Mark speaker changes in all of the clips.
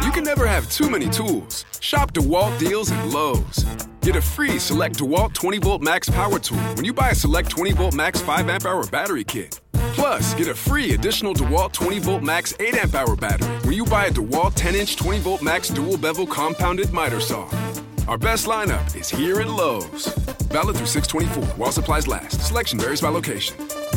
Speaker 1: You can never have too many tools. Shop DeWalt deals at Lowe's. Get a free Select DeWalt 20-volt max power tool when you buy a Select 20-volt max 5-amp-hour battery kit. Plus, get a free additional DeWalt 20-volt max 8-amp-hour battery when you buy a DeWalt 10-inch 20-volt max dual-bevel compounded miter saw. Our best lineup is here at Lowe's. Valid through 6/24 while supplies last. Selection varies by location.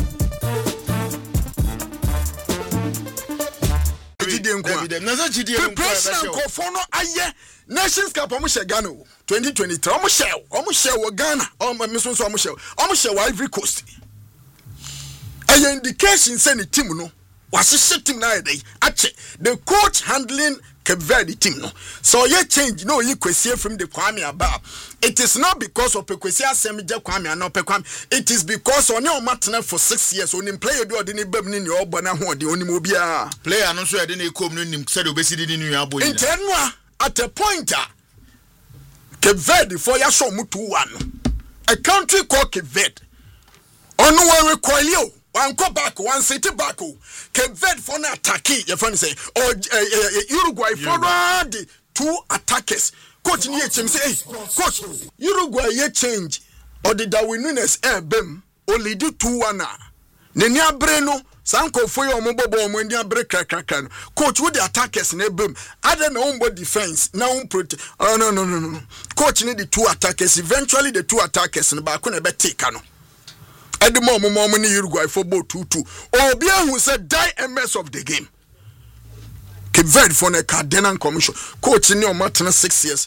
Speaker 2: Nations Cup omushe Ghana 2023 omushe Ghana omushe Ivory Coast. A indication say the team no was team na dey ache the coach handling Cape Verde team no so ye change no you kwesi from the Kwame Aba. It is not because of Pekwesi Asemje Kwame and Pekwame. It is because on your matna for 6 years on him player do the bem ni your bana ho de oni mobia
Speaker 3: player no so e de na ekom no nim said obesi di ni abo ina
Speaker 2: intenwa at a pointer Cape Verde for ya show mu 2-1 a country called Cape Verde on one recoil one go back one city back Cape Verde for na attack your friend say or Uruguay for the 2 attackers. Coach ni HM say, hey, coach, Uruguay ye change or the Darwin Nunes bem only do 2-1. Neni abreno sanko for your mobile bomb when you break crack. Coach with the attackers ne bem. I don't know about defense now protect. Oh no. Coach need the 2 attackers. Eventually the 2 attackers in the back on a bet take no. At the moment ni Uruguay for both 2-2. Obia who said die MS of the game. Cape Verde for a Cardenan commission. Coach in your matana 6 years.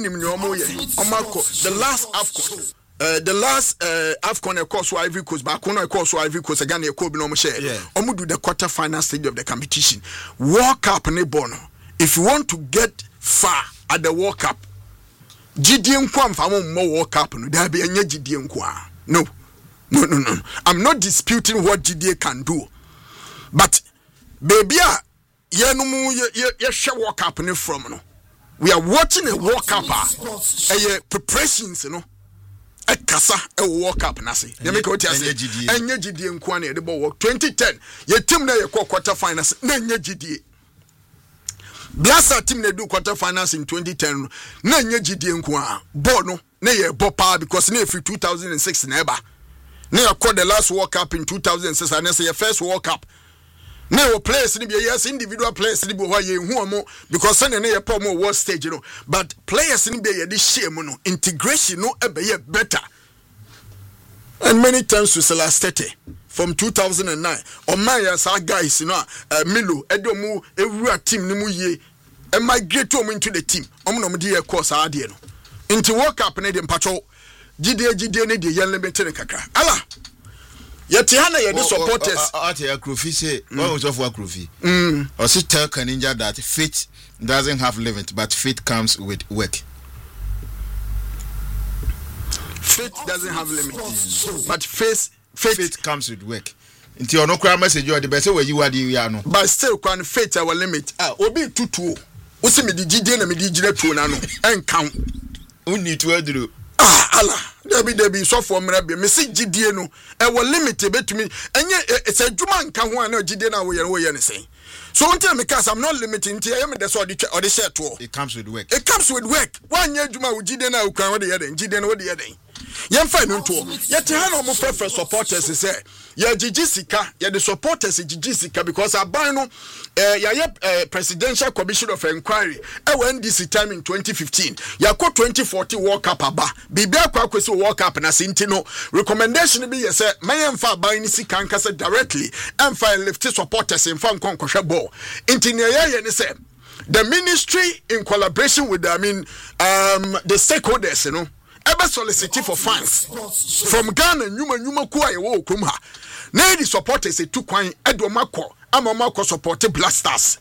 Speaker 2: The last AFCON. The last AFCON of course Ivory Coast. Back on of course Ivory Coast again. You could be no share. Do the quarter-final stage of the competition. World Cup ne bono. If you want to get far at the World Cup, GDM kwam famo more World Cup. No, there be any GDM kwa. No. I'm not disputing what GDA can do, but baby. World Cup from no. We are watching a World Cup preparations no. A kasa a World Cup nasi. You make what you say. Enye GDA nkwane the ball 2010. Your team na ye quarter finals na enye GDA. Blaster team na do quarter finals in 2010 na enye GDA nkwa. Ball no na ye ball because na free 2006 na eba. Na ye the last World Cup in 2006 and say your first World Cup. No players ni be yes individual players ni be who ye hu mo because say na ye pom world stage you know but players ni be ye dey share mo no integration no e be ye better and many times to Celestete from 2009 on my yes guys you know Milo edomu ewura team ni mu ye e migrate to into the team no mo dey course ade no into World Cup na dey mpacho gide ne dey yen limit ne kakra ala Yetihana ye the supporters.
Speaker 3: Akrofi say, what was of Akrofi? Or she tell Kaninja that faith doesn't have limit, but faith comes with work.
Speaker 2: Faith doesn't have limit, but faith
Speaker 3: comes with work. Until you no cry message, you are the best way you are the no. But
Speaker 2: still, can faith our limit. Obi tutu. Usi me di GD na me di jire tu na no. Encount.
Speaker 3: Uni to do.
Speaker 2: Allah. Debi so for me say GD no. E wo limit betumi. Enye it's a juma nka ho na GD na wo ye ne say. So until me cause I'm not limiting to I the so the share to.
Speaker 3: It comes with work.
Speaker 2: It comes with work. One year juma wo GD na wo kan wo de ye den. GD na wo de ye den. Yem fa no to. Ye te ha no mo prefer supporters say. Ye Sika, ye the supporters Sika because aban no presidential commission of inquiry e NDC time in 2015. Ya ko 2014 World Cup aba. Bibia kwa kwesi World Cup na sintino recommendation be ye say mayen fa aban ni sika nkasa directly and fa lift supporters in fa nkonkwohwe ball. Intine ye ne say the ministry in collaboration with the stakeholders you know ebe solicit for funds from Ghana nyuma ku aye wo krom ha na the supporters e tu kwan edo makọ amamako support Blasters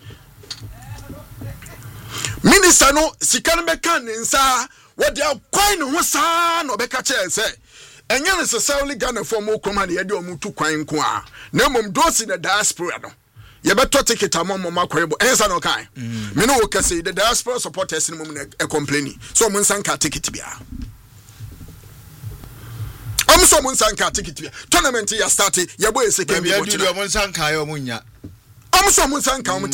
Speaker 2: minister no sikan beka nsa what they are kwan ho saa no beka che say enye necessarily Ghana for mo krom ha na ye de omu tu kwan nko a na mom dosi the diaspora no ye beto ticket amom makwebo ensa no kan me no wo kase the diaspora supporters ni mom na e complaining so mo nsan ka ticket bia so mo nsan ka ticket bia tournament ya start ye boy second
Speaker 3: bia mo nsan ka yo munya
Speaker 2: so mo nsan ka